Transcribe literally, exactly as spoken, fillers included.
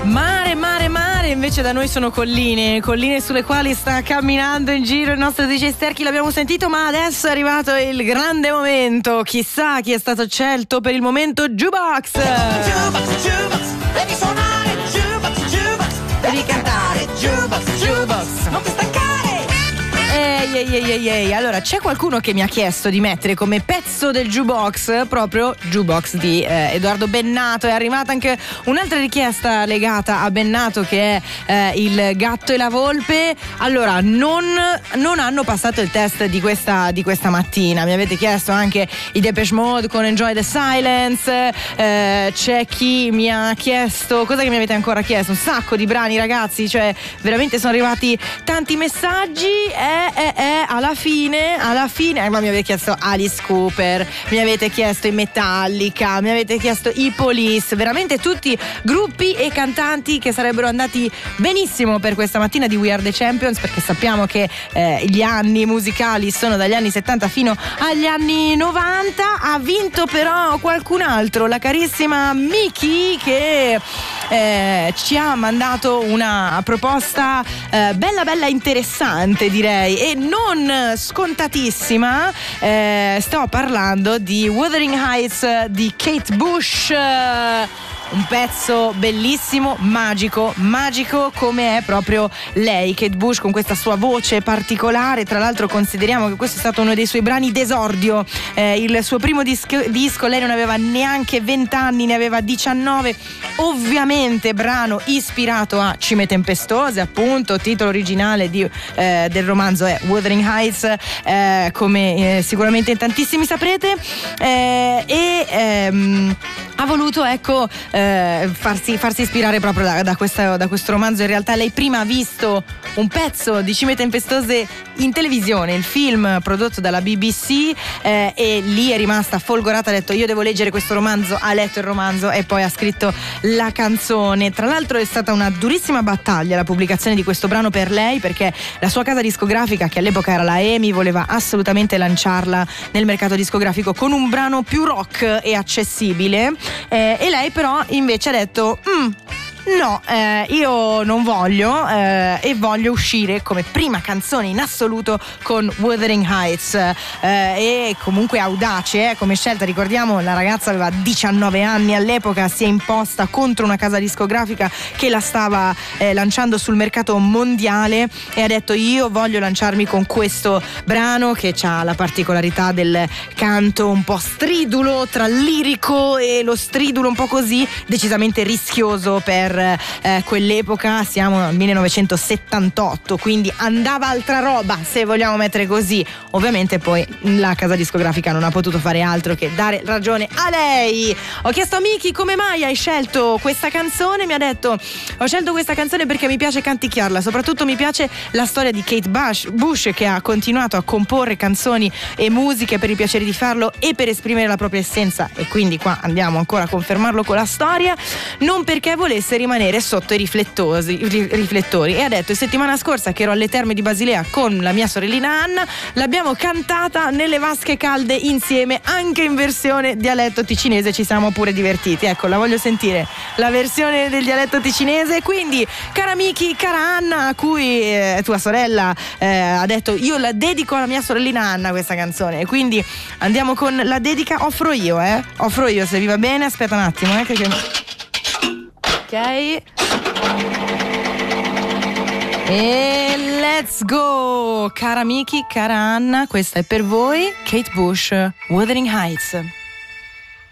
Mare, mare, mare, invece da noi sono colline, colline sulle quali sta camminando in giro il nostro D J Sterchi, l'abbiamo sentito, ma adesso è arrivato il grande momento. Chissà chi è stato scelto per il momento Jukebox. Jukebox, Jukebox, devi suonare Jukebox, Jukebox, devi cantare Jukebox, Jukebox, non ti stancare. Ehi, ehi, ehi, ehi, ehi. Allora, c'è qualcuno che mi ha chiesto di mettere come pezzo del Jukebox proprio Jukebox di eh, Edoardo Bennato. È arrivata anche un'altra richiesta legata a Bennato, che è eh, Il gatto e la volpe. Allora, non, non hanno passato il test di questa, di questa mattina. Mi avete chiesto anche i Depeche Mode con Enjoy the Silence. Eh, c'è chi mi ha chiesto, cosa che mi avete ancora chiesto? Un sacco di brani, ragazzi, cioè veramente sono arrivati tanti messaggi. Eh, Eh, eh, alla fine, alla fine, eh, ma mi avete chiesto Alice Cooper, mi avete chiesto i Metallica, mi avete chiesto i Police, veramente tutti gruppi e cantanti che sarebbero andati benissimo per questa mattina di We Are The Champions, perché sappiamo che eh, gli anni musicali sono dagli anni settanta fino agli anni novanta. Ha vinto però qualcun altro, la carissima Miki, che eh, ci ha mandato una proposta eh, bella bella interessante, direi, e non scontatissima. Eh, sto parlando di Wuthering Heights di Kate Bush. Un pezzo bellissimo, magico, magico come è proprio lei, Kate Bush, con questa sua voce particolare. Tra l'altro consideriamo che questo è stato uno dei suoi brani d'esordio, eh, il suo primo disco, disco, lei non aveva neanche venti anni, ne aveva diciannove. Ovviamente brano ispirato a Cime tempestose, appunto, titolo originale di, eh, del romanzo è Wuthering Heights, eh, come eh, sicuramente in tantissimi saprete, eh, e ehm, ha voluto, ecco, eh, farsi, farsi ispirare proprio da, da, questa, da questo romanzo. In realtà lei prima ha visto un pezzo di Cime tempestose in televisione, il film prodotto dalla B B C, eh, e lì è rimasta folgorata, ha detto io devo leggere questo romanzo, ha letto il romanzo e poi ha scritto la canzone. Tra l'altro è stata una durissima battaglia la pubblicazione di questo brano per lei, perché la sua casa discografica, che all'epoca era la EMI, voleva assolutamente lanciarla nel mercato discografico con un brano più rock e accessibile, eh, e lei però invece ha detto mm, no, eh, io non voglio, eh, e voglio uscire come prima canzone in assoluto con Wuthering Heights, eh, e comunque audace, eh, come scelta. Ricordiamo, la ragazza aveva diciannove anni all'epoca, si è imposta contro una casa discografica che la stava eh, lanciando sul mercato mondiale, e ha detto io voglio lanciarmi con questo brano che ha la particolarità del canto un po' stridulo tra lirico e lo stridulo un po' così, decisamente rischioso per Eh, quell'epoca. Siamo nel millenovecentosettantotto, quindi andava altra roba, se vogliamo mettere così. Ovviamente poi la casa discografica non ha potuto fare altro che dare ragione a lei. Ho chiesto a Miki come mai hai scelto questa canzone, mi ha detto ho scelto questa canzone perché mi piace canticchiarla, soprattutto mi piace la storia di Kate Bush, Bush che ha continuato a comporre canzoni e musiche per il piacere di farlo e per esprimere la propria essenza, e quindi qua andiamo ancora a confermarlo con la storia, non perché volesse rimanere sotto i riflettori, riflettori. E ha detto settimana scorsa che ero alle Terme di Basilea con la mia sorellina Anna, l'abbiamo cantata nelle vasche calde insieme, anche in versione dialetto ticinese, ci siamo pure divertiti. Ecco, la voglio sentire la versione del dialetto ticinese. Quindi cara Miki, cara Anna, a cui eh, tua sorella eh, ha detto io la dedico alla mia sorellina Anna questa canzone, e quindi andiamo con la dedica. Offro io, eh offro io, se vi va bene. Aspetta un attimo, eh che... Ok, e let's go, cara Miki, cara Anna, questa è per voi, Kate Bush, Wuthering Heights.